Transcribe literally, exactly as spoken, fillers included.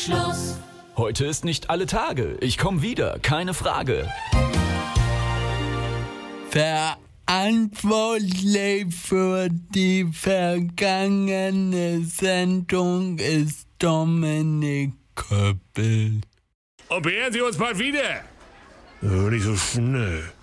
Schluss. Heute ist nicht alle Tage. Ich komme wieder, keine Frage. Verantwortlich für die vergangene Sendung ist Dominik Köppel. Und beehren Sie uns bald wieder. Oh, nicht so schnell.